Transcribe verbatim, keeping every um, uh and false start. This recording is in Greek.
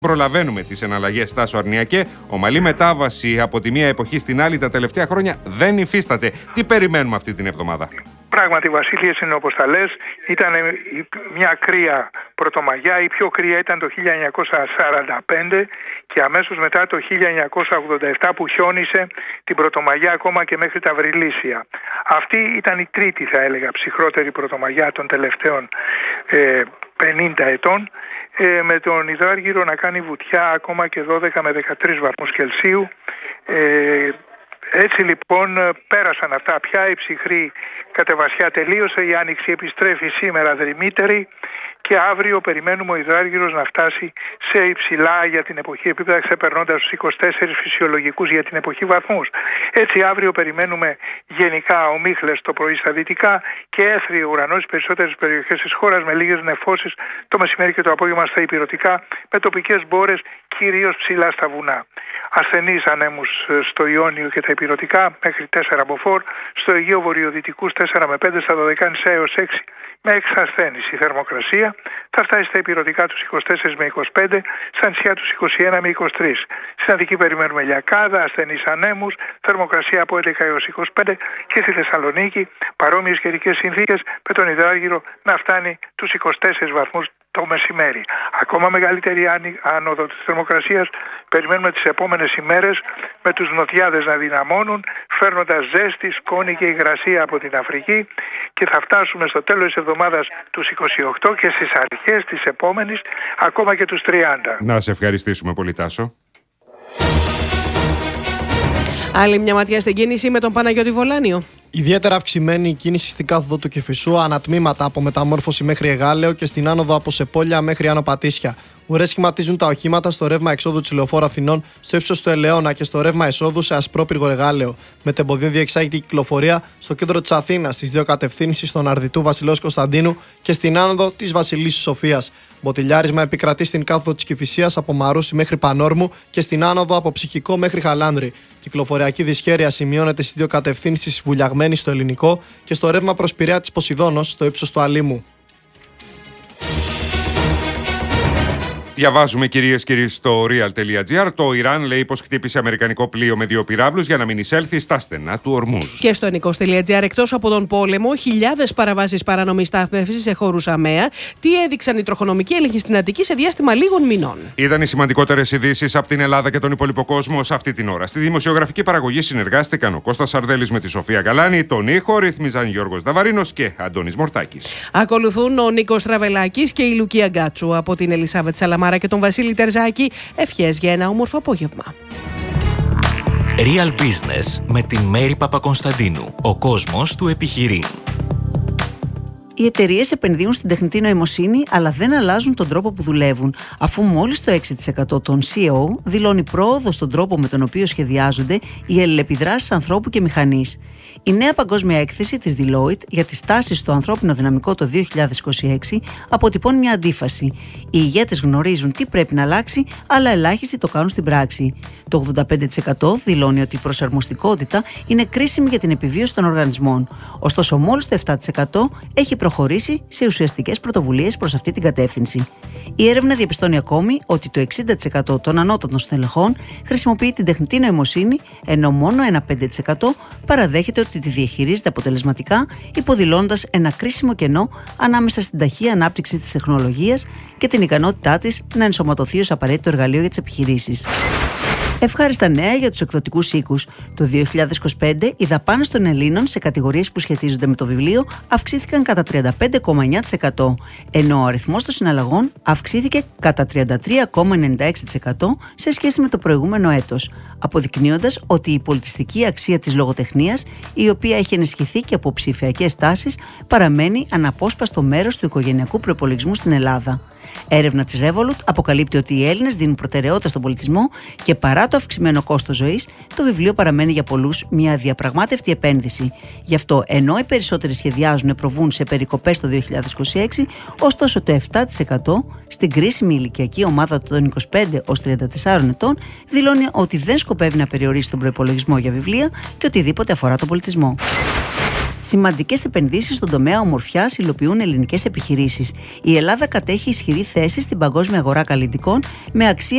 Προλαβαίνουμε τις εναλλαγές, Τάσο Αρνιακέ. Ομαλή μετάβαση από τη μία εποχή στην άλλη τα τελευταία χρόνια δεν υφίσταται. Τι περιμένουμε αυτή την εβδομάδα? Πράγματι, Βασίλειες, είναι όπως τα λες. Ήταν μια κρύα Πρωτομαγιά. Η πιο κρύα ήταν το χίλια εννιακόσια σαράντα πέντε και αμέσως μετά το χίλια εννιακόσια ογδόντα επτά που χιόνισε την Πρωτομαγιά ακόμα και μέχρι τα Βρυλίσια. Αυτή ήταν η τρίτη, θα έλεγα, ψυχρότερη Πρωτομαγιά των τελευταίων ε, πενήντα ετών, ε, με τον Υδράργυρο να κάνει βουτιά ακόμα και δώδεκα με δεκατρείς βαθμούς Κελσίου. Ε, Έτσι λοιπόν πέρασαν αυτά πια, η ψυχρή κατεβασιά τελείωσε, η άνοιξη επιστρέφει σήμερα δρυμύτερη και αύριο περιμένουμε ο Υδράργυρος να φτάσει σε υψηλά για την εποχή επίπεδα, ξεπερνώντας τους είκοσι τέσσερις φυσιολογικούς για την εποχή βαθμούς. Έτσι αύριο περιμένουμε γενικά ομίχλες το πρωί στα δυτικά και έθριο ουρανό στις περισσότερες περιοχές της χώρας, με λίγες νεφώσεις το μεσημέρι και το απόγευμα στα ηπειρωτικά, με τοπικές μπόρες κυρίως ψηλά στα βουνά. Ασθενείς ανέμους στο Ιόνιο και τα ηπειρωτικά μέχρι τέσσερα μποφόρ, στο Αιγαίο βορειοδυτικούς τέσσερα με πέντε, στα Δωδεκάνησα έως έξι με εξασθένηση. Η θερμοκρασία θα φτάσει στα ηπειρωτικά τους είκοσι τέσσερα με είκοσι πέντε, στα νησιά τους είκοσι ένα με είκοσι τρία. Στην Αττική περιμένουμε λιακάδα, ασθενείς ανέμους, θερμοκρασία από έντεκα έως είκοσι πέντε και στη Θεσσαλονίκη παρόμοιες καιρικές συνθήκες με τον Υδράργυρο να φτάνει τους είκοσι τέσσερις βαθμούς το μεσημέρι. Ακόμα μεγαλύτερη άνοδο της θερμοκρασίας περιμένουμε τις επόμενες ημέρες, με τους νοτιάδες να δυναμώνουν, φέρνοντας ζέστη, σκόνη και υγρασία από την Αφρική, και θα φτάσουμε στο τέλος της εβδομάδας τους είκοσι οκτώ και στις αρχές της επόμενης ακόμα και τους τριάντα. Να σε ευχαριστήσουμε πολύ, Τάσο. Άλλη μια ματιά στην κίνηση με τον Παναγιώτη Βολάνιο. Ιδιαίτερα αυξημένη η κίνηση στην κάθοδο του Κηφισού, ανατμήματα από Μεταμόρφωση μέχρι Εγάλεο και στην άνοδο από Σεπόλια μέχρι Άνω Πατήσια. Ουρές σχηματίζουν τα οχήματα στο ρεύμα εξόδου της Λεωφόρου Αθηνών, στο ύψος του Ελαιώνα και στο ρεύμα εσόδου σε Ασπρόπυργο Εγάλεο. Με τεμποδίων διεξάγεται η κυκλοφορία στο κέντρο της Αθήνας, στις δύο κατευθύνσεις, στον Αρδιτού Βασιλέως Κωνσταντίνου και στην άνοδο της Βασιλίσσης Σοφίας. Μποτιλιάρισμα επικρατεί στην κάθοδο της Κηφισίας από Μαρούσι μέχρι Πανόρμου και στην άνοδο από Ψυχικό μέχρι Χαλάνδρη. Κυκλοφοριακή δυσχέρεια σημειώνεται στις δύο κατευθύνσεις, βουλιαγμένη στο Ελληνικό και στο ρεύμα προς Πειραιά της Ποσειδώνος, στο ύψος του Αλήμου. Διαβάζουμε, κυρίες και κύριοι, στο real.gr. Το Ιράν λέει πως χτύπησε αμερικανικό πλοίο με δύο πυράβλους για να μην εισέλθει στα στενά του Ορμούζ. Και στο ενικός.gr, εκτός από τον πόλεμο, χιλιάδες παραβάσεις παράνομης στάθμευσης σε χώρους ΑΜΕΑ. Τι έδειξαν οι τροχονομικοί έλεγχοι στην Αττική σε διάστημα λίγων μηνών. Ήταν οι σημαντικότερες ειδήσεις από την Ελλάδα και τον υπόλοιπο κόσμο σε αυτή την ώρα. Στη δημοσιογραφική παραγωγή συνεργάστηκαν ο Κώστας Σαρδέλης με τη Σοφία Γαλάνη, τον ήχο ρύθμιζαν Γιώργος Δαβαρίνος και Αντώνης Μορτάκης. Ακολουθούν ο Νίκος Τραβελάκης και η Λουκία Γκάτσου. Από την Ελισάβετ Σαλαμάρα και τον Βασίλη Τερζάκη, ευχές για ένα όμορφο απόγευμα. Real Business με την Μέρη Παπακωνσταντίνου. Ο κόσμος του επιχειρεί. Οι εταιρείες επενδύουν στην τεχνητή νοημοσύνη, αλλά δεν αλλάζουν τον τρόπο που δουλεύουν, αφού μόλις το έξι τοις εκατό των σι ι ο δηλώνει πρόοδο στον τρόπο με τον οποίο σχεδιάζονται οι αλληλεπιδράσεις ανθρώπου και μηχανής. Η νέα παγκόσμια έκθεση της Deloitte για τις τάσεις στο ανθρώπινο δυναμικό το δύο χιλιάδες είκοσι έξι αποτυπώνει μια αντίφαση. Οι ηγέτες γνωρίζουν τι πρέπει να αλλάξει, αλλά ελάχιστοι το κάνουν στην πράξη. Το ογδόντα πέντε τοις εκατό δηλώνει ότι η προσαρμοστικότητα είναι κρίσιμη για την επιβίωση των οργανισμών. Ωστόσο, μόλις το επτά τοις εκατό έχει προχωρήσει σε ουσιαστικές πρωτοβουλίες προς αυτή την κατεύθυνση. Η έρευνα διαπιστώνει ακόμη ότι το εξήντα τοις εκατό των ανώτατων στελεχών χρησιμοποιεί την τεχνητή νοημοσύνη, ενώ μόνο ένα πέντε τοις εκατό παραδέχεται ότι τη διαχειρίζεται αποτελεσματικά, υποδηλώνοντας ένα κρίσιμο κενό ανάμεσα στην ταχεία ανάπτυξη της τεχνολογίας και την ικανότητά της να ενσωματωθεί ως απαραίτητο εργαλείο για τις επιχειρήσεις. Ευχάριστα νέα για τους εκδοτικούς οίκους. Το δύο χιλιάδες είκοσι πέντε οι δαπάνες των Ελλήνων σε κατηγορίες που σχετίζονται με το βιβλίο αυξήθηκαν κατά τριάντα πέντε κόμμα εννέα τοις εκατό, ενώ ο αριθμός των συναλλαγών αυξήθηκε κατά τριάντα τρία κόμμα ενενήντα έξι τοις εκατό σε σχέση με το προηγούμενο έτος, αποδεικνύοντας ότι η πολιτιστική αξία της λογοτεχνίας, η οποία έχει ενισχυθεί και από ψηφιακές τάσεις, παραμένει αναπόσπαστο μέρος του οικογενειακού προϋπολογισμού στην Ελλάδα. Έρευνα της Revolut αποκαλύπτει ότι οι Έλληνες δίνουν προτεραιότητα στον πολιτισμό και παρά το αυξημένο κόστος ζωής, το βιβλίο παραμένει για πολλούς μια διαπραγμάτευτη επένδυση. Γι' αυτό, ενώ οι περισσότεροι σχεδιάζουν να προβούν σε περικοπές το δύο χιλιάδες είκοσι έξι, ωστόσο το επτά τοις εκατό στην κρίσιμη ηλικιακή ομάδα των είκοσι πέντε έως τριάντα τέσσερα ετών δηλώνει ότι δεν σκοπεύει να περιορίσει τον προϋπολογισμό για βιβλία και οτιδήποτε αφορά τον πολιτισμό. Σημαντικές επενδύσεις στον τομέα ομορφιάς υλοποιούν ελληνικές επιχειρήσεις. Η Ελλάδα κατέχει ισχυρή θέση στην παγκόσμια αγορά καλλιτικών με αξία